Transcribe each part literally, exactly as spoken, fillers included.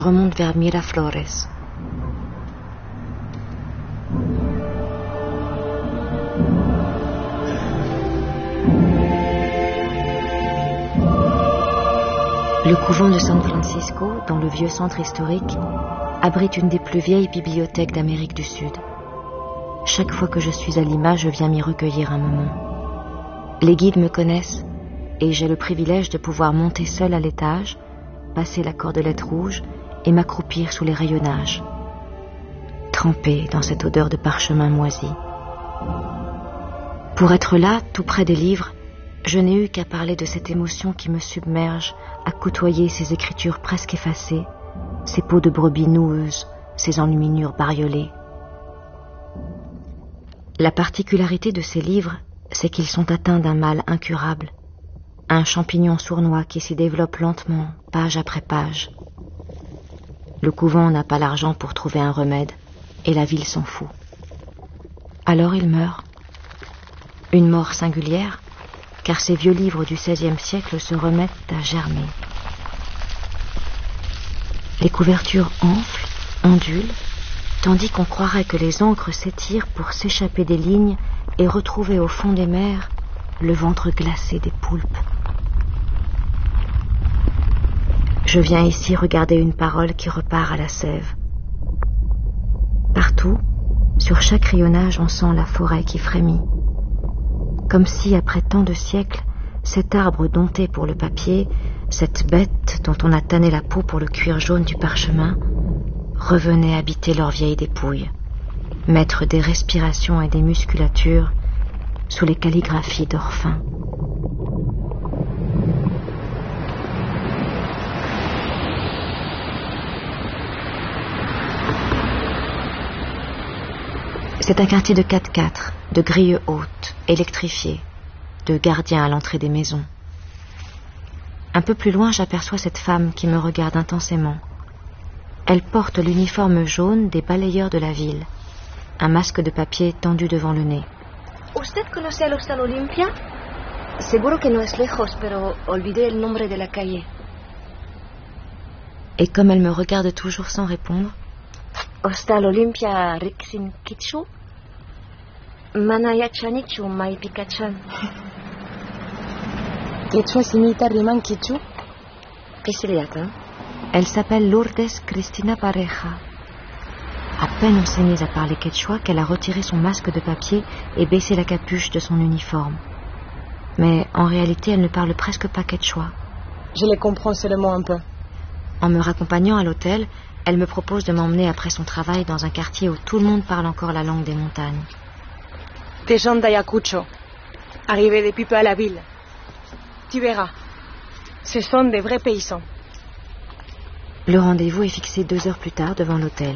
remonte vers Miraflores. Le couvent de San Francisco, dans le vieux centre historique, abrite une des plus vieilles bibliothèques d'Amérique du Sud. Chaque fois que je suis à Lima, je viens m'y recueillir un moment. Les guides me connaissent et j'ai le privilège de pouvoir monter seule à l'étage, passer la cordelette rouge et m'accroupir sous les rayonnages, trempée dans cette odeur de parchemin moisi. Pour être là, tout près des livres, je n'ai eu qu'à parler de cette émotion qui me submerge, à côtoyer ces écritures presque effacées, ces peaux de brebis noueuses, ces enluminures bariolées. La particularité de ces livres, c'est qu'ils sont atteints d'un mal incurable, un champignon sournois qui s'y développe lentement, page après page. Le couvent n'a pas l'argent pour trouver un remède, et la ville s'en fout. Alors il meurt. Une mort singulière, car ces vieux livres du seizième siècle se remettent à germer. Les couvertures enflent, ondulent, tandis qu'on croirait que les encres s'étirent pour s'échapper des lignes et retrouver au fond des mers le ventre glacé des poulpes. Je viens ici regarder une parole qui repart à la sève. Partout, sur chaque rayonnage, on sent la forêt qui frémit. Comme si, après tant de siècles, cet arbre dompté pour le papier, cette bête dont on a tanné la peau pour le cuir jaune du parchemin, revenait habiter leurs vieilles dépouilles, maître des respirations et des musculatures sous les calligraphies d'Orphin. C'est un quartier de quatre-quatre, de grilles hautes, électrifiées, de gardiens à l'entrée des maisons. Un peu plus loin, j'aperçois cette femme qui me regarde intensément. Elle porte l'uniforme jaune des balayeurs de la ville, un masque de papier tendu devant le nez. ¿Usted conoce al Hostal Olympia? Seguro que no es lejos, pero olvidé el nombre de la calle. Et comme elle me regarde toujours sans répondre, Hostal Olympia Rixin Kichu? Manayachanichu Maipikachan. Quechua simita riman Kichu? Pisiliata. Elle s'appelle Lourdes Cristina Pareja. À peine on s'est mise à parler quechua qu'elle a retiré son masque de papier et baissé la capuche de son uniforme. Mais en réalité, elle ne parle presque pas quechua. Je les comprends seulement un peu. En me raccompagnant à l'hôtel, elle me propose de m'emmener après son travail dans un quartier où tout le monde parle encore la langue des montagnes. Des gens d'Ayacucho, arrivés depuis peu à la ville. Tu verras, ce sont des vrais paysans. Le rendez-vous est fixé deux heures plus tard devant l'hôtel.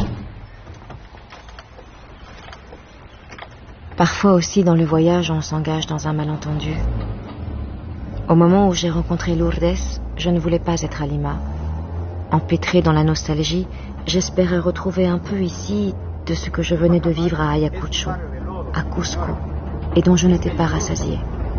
Parfois aussi, dans le voyage, on s'engage dans un malentendu. Au moment où j'ai rencontré Lourdes, je ne voulais pas être à Lima. Empêtrée dans la nostalgie, j'espérais retrouver un peu ici de ce que je venais de vivre à Ayacucho, à Cusco, et dont je n'étais pas rassasiée.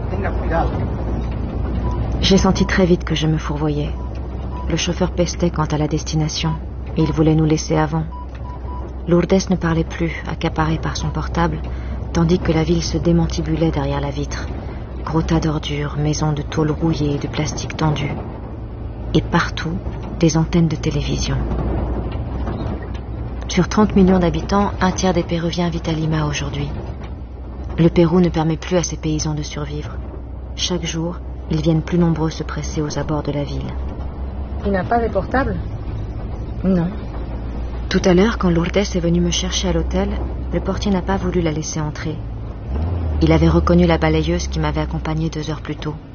J'ai senti très vite que je me fourvoyais. Le chauffeur pestait quant à la destination, et il voulait nous laisser avant. Lourdes ne parlait plus, accaparée par son portable, tandis que la ville se démantibulait derrière la vitre. Gros tas d'ordures, maisons de tôle rouillée et de plastique tendu. Et partout, des antennes de télévision. Sur trente millions d'habitants, un tiers des Péruviens vit à Lima aujourd'hui. Le Pérou ne permet plus à ses paysans de survivre. Chaque jour, ils viennent plus nombreux se presser aux abords de la ville. Il n'a pas de portable? Non. Tout à l'heure, quand Lourdes est venue me chercher à l'hôtel, le portier n'a pas voulu la laisser entrer. Il avait reconnu la balayeuse qui m'avait accompagnée deux heures plus tôt.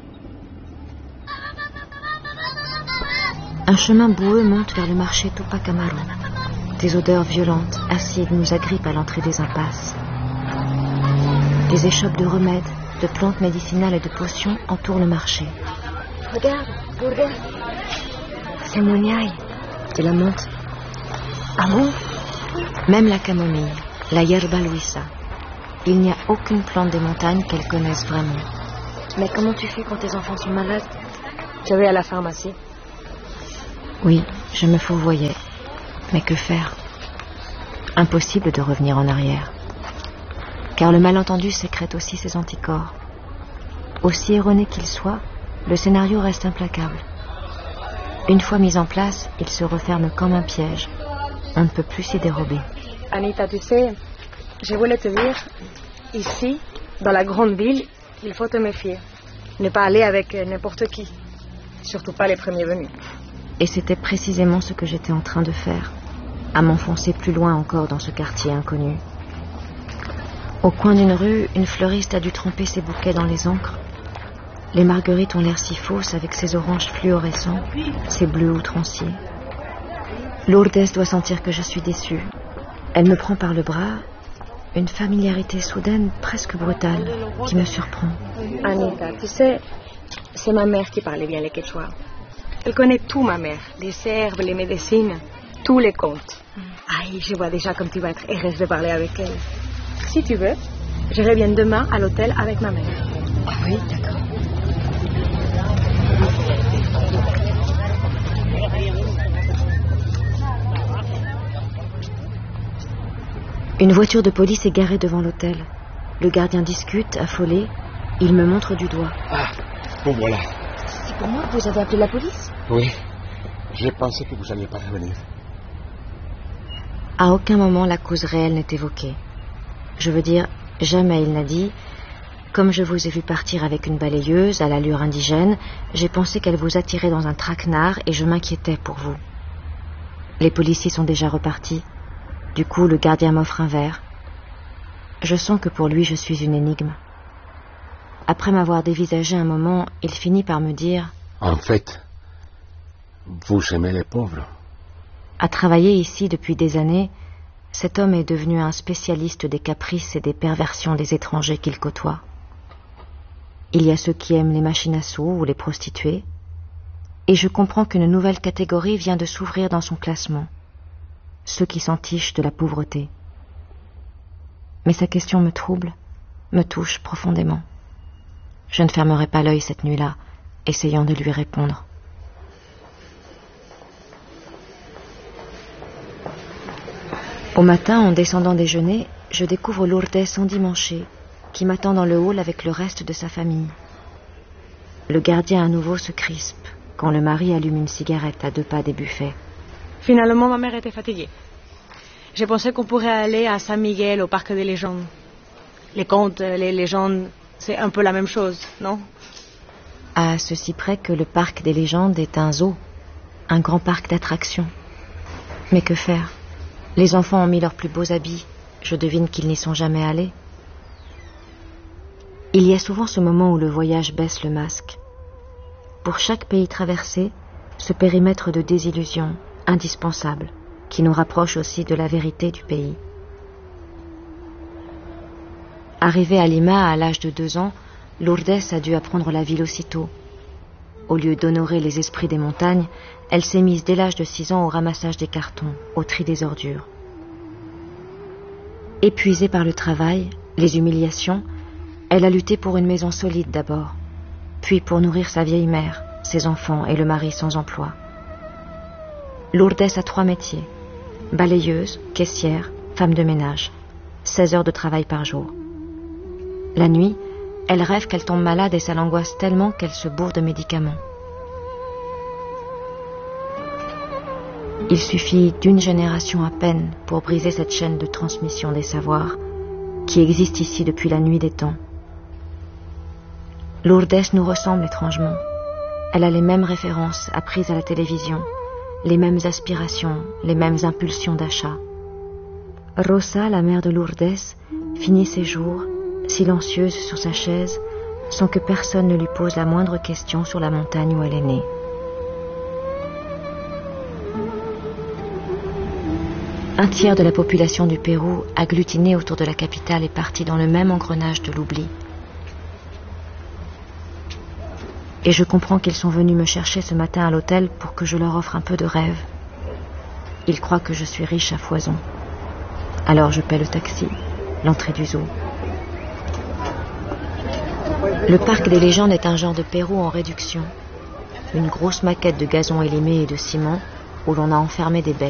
Un chemin boueux monte vers le marché Tupac Amaru. Des odeurs violentes, acides, nous agrippent à l'entrée des impasses. Des échoppes de remèdes, de plantes médicinales et de potions entourent le marché. Regarde, Lourdes. C'est Muniaï, de la menthe. Ah bon? Même la camomille, la yerba luisa. Il n'y a aucune plante des montagnes qu'elles connaissent vraiment. Mais comment tu fais quand tes enfants sont malades? Je vais à la pharmacie. Oui, Je me fourvoyais. Mais que faire? Impossible de revenir en arrière. Car le malentendu sécrète aussi ses anticorps. Aussi erroné qu'il soit, le scénario reste implacable. Une fois mis en place, il se referme comme un piège. On ne peut plus s'y dérober. Anita, tu sais, je voulais te dire, ici, dans la grande ville, il faut te méfier. Ne pas aller avec n'importe qui. Surtout pas les premiers venus. Et c'était précisément ce que j'étais en train de faire, à m'enfoncer plus loin encore dans ce quartier inconnu. Au coin d'une rue, une fleuriste a dû tremper ses bouquets dans les encres. Les marguerites ont l'air si fausses avec ces oranges fluorescents, ces bleus outranciers. Lourdes doit sentir que je suis déçue. Elle me prend par le bras, une familiarité soudaine presque brutale qui me surprend. Anita, tu sais, c'est ma mère qui parlait bien les quechua. Elle connaît tout, ma mère, les herbes, les médecines, tous les contes. Aïe, je vois déjà comme tu vas être heureuse de parler avec elle. Si tu veux, je reviens demain à l'hôtel avec ma mère. Ah oui, d'accord. Une voiture de police est garée devant l'hôtel. Le gardien discute, affolé. Il me montre du doigt. Ah, bon voilà. C'est pour moi que vous avez appelé la police? Oui, j'ai pensé que vous n'alliez pas revenir. À aucun moment la cause réelle n'est évoquée. Je veux dire, jamais il n'a dit « Comme je vous ai vu partir avec une balayeuse à l'allure indigène, j'ai pensé qu'elle vous attirait dans un traquenard et je m'inquiétais pour vous. » Les policiers sont déjà repartis. Du coup, le gardien m'offre un verre. Je sens que pour lui, je suis une énigme. Après m'avoir dévisagé un moment, il finit par me dire « En fait, vous aimez les pauvres. » À travailler ici depuis des années, cet homme est devenu un spécialiste des caprices et des perversions des étrangers qu'il côtoie. Il y a ceux qui aiment les machines à sous ou les prostituées, et je comprends qu'une nouvelle catégorie vient de s'ouvrir dans son classement. Ceux qui s'entichent de la pauvreté. Mais sa question me trouble, me touche profondément. Je ne fermerai pas l'œil cette nuit-là, essayant de lui répondre. Au matin, en descendant déjeuner, je découvre Lourdes endimanchée, qui m'attend dans le hall avec le reste de sa famille. Le gardien à nouveau se crispe, quand le mari allume une cigarette à deux pas des buffets. Finalement, ma mère était fatiguée. J'ai pensé qu'on pourrait aller à San Miguel, au parc des légendes. Les contes, les légendes, c'est un peu la même chose, non? À ceci près que le parc des légendes est un zoo, un grand parc d'attractions. Mais que faire? Les enfants ont mis leurs plus beaux habits. Je devine qu'ils n'y sont jamais allés. Il y a souvent ce moment où le voyage baisse le masque. Pour chaque pays traversé, ce périmètre de désillusion indispensable, qui nous rapproche aussi de la vérité du pays. Arrivée à Lima à l'âge de deux ans, Lourdes a dû apprendre la ville aussitôt. Au lieu d'honorer les esprits des montagnes, elle s'est mise dès l'âge de six ans au ramassage des cartons, au tri des ordures. Épuisée par le travail, les humiliations, elle a lutté pour une maison solide d'abord, puis pour nourrir sa vieille mère, ses enfants et le mari sans emploi. Lourdes a trois métiers, balayeuse, caissière, femme de ménage, seize heures de travail par jour. La nuit, elle rêve qu'elle tombe malade et ça l'angoisse tellement qu'elle se bourre de médicaments. Il suffit d'une génération à peine pour briser cette chaîne de transmission des savoirs qui existe ici depuis la nuit des temps. Lourdes nous ressemble étrangement. Elle a les mêmes références apprises à la télévision, les mêmes aspirations, les mêmes impulsions d'achat. Rosa, la mère de Lourdes, finit ses jours, silencieuse sur sa chaise, sans que personne ne lui pose la moindre question sur la montagne où elle est née. Un tiers de la population du Pérou, agglutinée autour de la capitale, est partie dans le même engrenage de l'oubli. Et je comprends qu'ils sont venus me chercher ce matin à l'hôtel pour que je leur offre un peu de rêve. Ils croient que je suis riche à foison. Alors je paie le taxi, l'entrée du zoo. Le parc des légendes est un genre de Pérou en réduction. Une grosse maquette de gazon élimé et de ciment, où l'on a enfermé des bêtes.